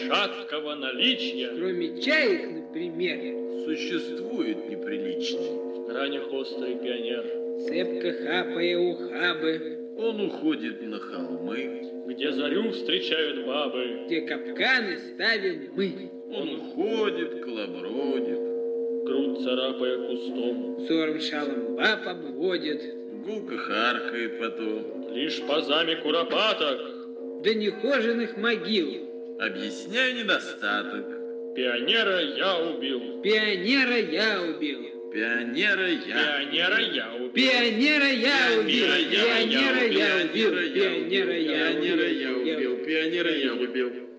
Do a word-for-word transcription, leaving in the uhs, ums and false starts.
шаткого наличия, кроме чаек, например, существует неприличный. в гранях острый пионер, цепко хапая ухабы, Он уходит на холмы, где зарю встречают бабы, где капканы ставим мы. Он ходит, колобродит, грудь царапая кустом, Узором шалом баб обводит, гулко харкает потом. лишь пазами куропаток, до нехоженных могил. Объясняй недостаток. пионера я убил, Пионера я убил. Пионера я. пионера я убил, Пионера я убил. Пионера я Пионера я убил. Пионера я Пионера я убил. убил. Пионера я убил. Пионера я убил.